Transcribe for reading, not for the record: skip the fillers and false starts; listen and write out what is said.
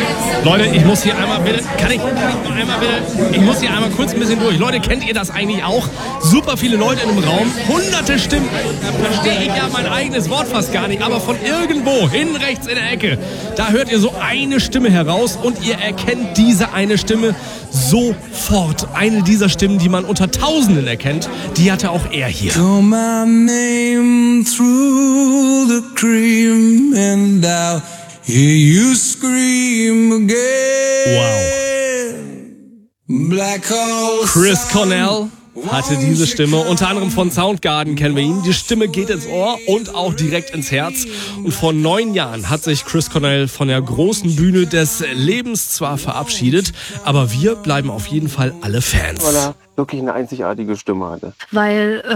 Leute, ich muss hier einmal bitte, ich muss hier einmal kurz ein bisschen durch. Leute, kennt ihr das eigentlich auch? Super viele Leute in einem Raum, hunderte Stimmen. Da verstehe ich ja mein eigenes Wort fast gar nicht, aber von irgendwo, hinten rechts in der Ecke, da hört ihr so eine Stimme heraus und ihr erkennt diese eine Stimme sofort. Eine dieser Stimmen, die man unter Tausenden erkennt, die hatte auch er hier. Call my name through the cream and I'll hear you scream again. Wow. Black Hole Chris Cornell hatte diese Stimme, unter anderem von Soundgarden kennen wir ihn. Die Stimme geht ins Ohr und auch direkt ins Herz. Und vor 9 Jahren hat sich Chris Cornell von der großen Bühne des Lebens zwar verabschiedet, aber wir bleiben auf jeden Fall alle Fans. Weil er wirklich eine einzigartige Stimme hatte. Weil